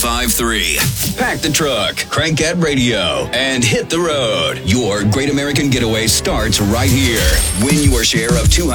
105.3. Pack the truck, crank that radio, and hit the road. Your Great American Getaway starts right here. Win your share of $200